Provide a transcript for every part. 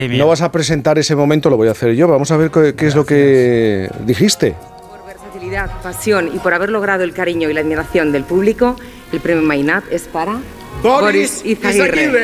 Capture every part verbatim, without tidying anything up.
No vas a presentar ese momento, lo voy a hacer yo. Vamos a ver qué, qué es lo que dijiste. Por versatilidad, pasión y por haber logrado el cariño y la admiración del público, el premio Mainat es para Boris, Boris Izaguirre. Izaguirre.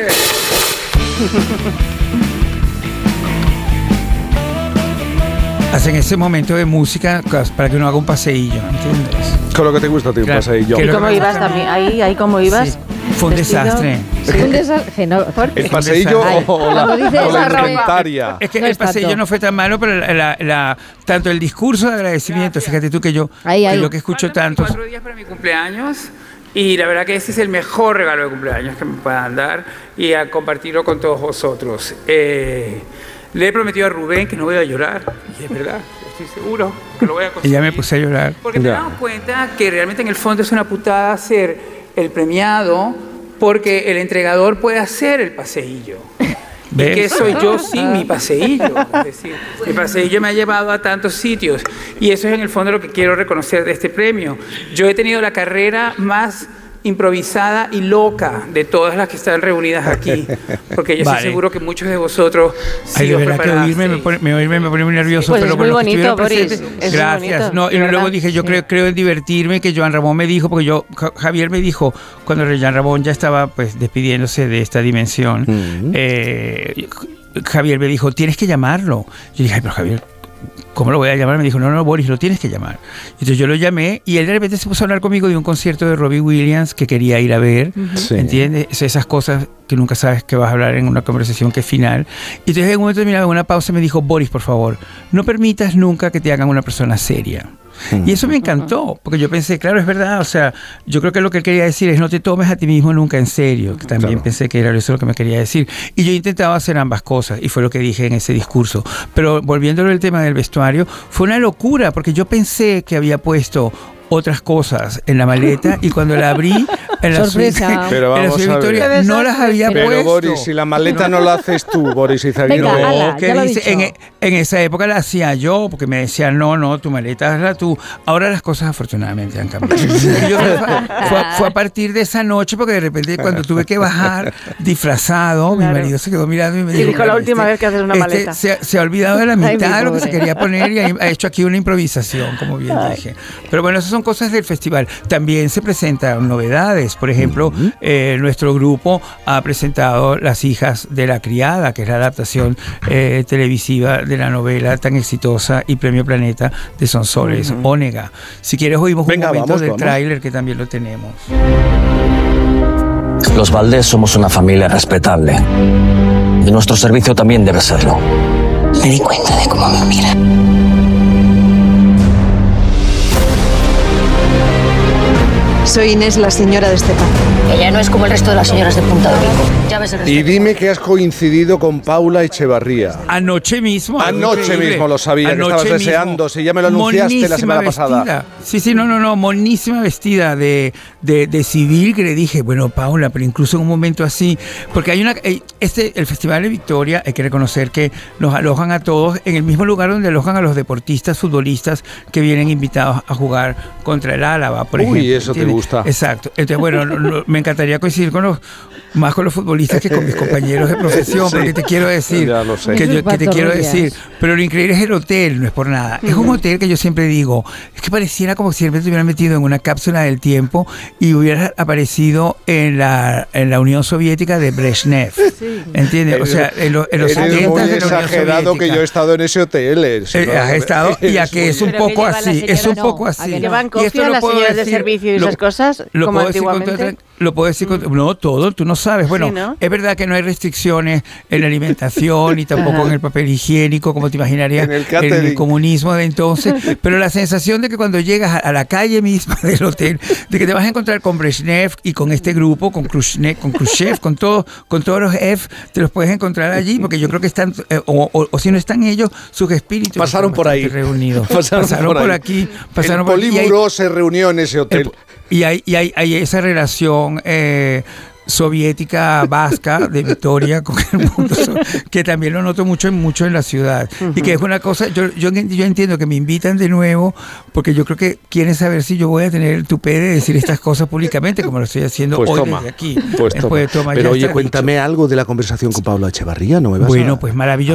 Hacen ese momento de música para que uno haga un paseillo, ¿entiendes? Con lo que te gusta a ti, un Claro, paseillo. que ¿Y lo cómo que ibas gusta- también? Ahí, ahí cómo ibas. Sí. Fue un Vestido. desastre. Sí, un desastre. No, ¿por qué? ¿El paseillo Ay, o la, como dice o la esa ropa. indumentaria? Es que No el es paseillo tanto. no fue tan malo, pero la, la- la- tanto el discurso de agradecimiento, fíjate tú que yo, Ahí, ahí. que lo que escucho Faltan tanto... Cuatro días para mi cumpleaños y la verdad que ese es el mejor regalo de cumpleaños que me puedan dar y a compartirlo con todos vosotros. Eh, le he prometido a Rubén que no voy a llorar y es verdad, estoy seguro que lo voy a Y conseguir. ya me puse a llorar. Porque me Ya. he dado cuenta que realmente en el fondo es una putada ser el premiado porque el entregador puede hacer el paseillo. ¿Y ¿Ves? qué soy yo sin mi paseillo? Es decir, mi paseillo me ha llevado a tantos sitios y eso es en el fondo lo que quiero reconocer de este premio. Yo he tenido la carrera más improvisada y loca de todas las que están reunidas aquí, porque yo Vale. estoy seguro que muchos de vosotros sí Ay, de os verdad que oírme me preparasteis. pone, me, oírme me pone muy nervioso. Pues pero es por muy los que bonito, estuvieron Boris, presentes, es muy gracias. bonito, No, de y luego verdad, dije, yo sí. creo, creo en divertirme, que Joan Ramón me dijo, porque yo, Ja- Javier me dijo, cuando Joan Ramón ya estaba pues despidiéndose de esta dimensión, Ujú. eh, Javier me dijo, tienes que llamarlo. Yo dije, ay, pero Javier, ¿cómo lo voy a llamar? Me dijo, no, no, Boris, lo tienes que llamar. Entonces yo lo llamé y él de repente se puso a hablar conmigo de un concierto de Robbie Williams que quería ir a ver, Sí. ¿entiendes? Es esas cosas que nunca sabes que vas a hablar en una conversación que es final. Y entonces en un momento terminaba en una pausa y me dijo, Boris, por favor, no permitas nunca que te hagan una persona seria. Y eso me encantó, porque yo pensé, claro, es verdad, o sea, yo creo que lo que él quería decir es no te tomes a ti mismo nunca en serio, que también Claro. pensé que era eso lo que me quería decir. Y yo intentaba hacer ambas cosas, y fue lo que dije en ese discurso. Pero volviéndolo al tema del vestuario, fue una locura, porque yo pensé que había puesto otras cosas en la maleta y cuando la abrí en la Sorpresa. suite, Pero en la vamos suite a ver. Victoria, no las había Pero puesto. Boris, si la maleta no la haces tú, Boris Izaguirre. Venga, No, ala, ¿qué ya lo he dice? dicho. En, en esa época la hacía yo, porque me decían, no, no, tu maleta hazla tú. Ahora las cosas afortunadamente han cambiado. Y yo, fue, fue a partir de esa noche, porque de repente cuando tuve que bajar disfrazado, Claro. mi marido se quedó mirando y me Y dijo, dijo, la última vez que haces una este maleta. Se, se ha olvidado de la Ay, mitad mi de lo que se pobre. quería poner y ha ha hecho aquí una improvisación, como bien Ay. dije. Pero bueno, esas son cosas del festival. También se presentan novedades. Por ejemplo, eh, nuestro grupo ha presentado Las hijas de la criada, que es la adaptación eh, televisiva de la novela tan exitosa y Premio Planeta de Sonsoles Ónega. Si quieres oímos Venga, un momento vamos, del vamos. tráiler que también lo tenemos. Los Valdés somos una familia respetable. Y nuestro servicio también debe serlo. Me di cuenta de cómo me mira. Soy Inés, la señora de Estepan. Ella no es como el resto de las señoras de Punta Domingo. Ya ves el resto. Y dime que has coincidido con Paula Echevarría. Anoche mismo. Anoche increíble. mismo lo sabía, que Anoche estabas mismo. deseando, si ya me lo anunciaste la Monísima semana pasada. vestida. Sí, sí, no, no, no, monísima vestida de, de, de civil, que le dije, bueno, Paula, pero incluso en un momento así, porque hay una, eh, este, el Festival de Victoria, hay que reconocer que nos alojan a todos en el mismo lugar donde alojan a los deportistas, futbolistas que vienen invitados a jugar contra el Álava, por Uy, ejemplo. eso te ¿entiendes? gusta. Exacto. Entonces, bueno, no, no, me encantaría coincidir con los, más con los futbolistas que con mis compañeros de profesión, Sí. porque te quiero decir, Ya lo sé. que, yo, Sus que te quiero pantorrillas. decir, pero lo increíble es el hotel, no es por nada. Es un hotel que yo siempre digo, es que pareciera como si siempre te hubieran metido en una cápsula del tiempo y hubieras aparecido en la, en la Unión Soviética de Brezhnev. ¿Entiendes? O sea, en, lo- en los Eres setenta muy de la Unión exagerado que Soviética. yo he estado en ese hotel. eh, si Eh, no- has estado y a que es un Pero que poco lleva la así, es señora, un no, poco a así. que llevan Y esto copia lo las puedo señoras de decir- servicio y lo- esas cosas, lo como puedo decir con antiguamente. toda- lo puedo decir con- no todo, tú no sabes. Bueno, Sí, ¿no? es verdad que no hay restricciones en la alimentación y tampoco en el papel higiénico, como te imaginarías En el en catering. el comunismo de entonces, pero la sensación de que cuando llegas a, a la calle misma del hotel, de que te vas a encontrar con Brezhnev y con este grupo, con Khrushchev, con, Khrushchev, con, todo, con todos los F, te los puedes encontrar allí, porque yo creo que están, eh, o, o- o si no están ellos, sus espíritus Pasaron están por ahí. bastante reunidos. Pasaron, por, ahí. aquí, pasaron el por aquí. y hay- Polímuro se reunió en ese hotel. el- y hay, y hay, hay esa relación eh, soviética vasca de Victoria con el mundo, so- que también lo noto mucho, en- mucho en la ciudad. Y que es una cosa, yo, yo, yo entiendo que me invitan de nuevo, porque yo creo que quieren saber si yo voy a tener el tupé de decir estas cosas públicamente, como lo estoy haciendo Pues hoy toma, desde aquí. pues Después toma. de toma, Pero ya oye, está cuéntame dicho. algo de la conversación con Paula Echevarría, ¿no me vas Bueno, a...? pues maravilloso.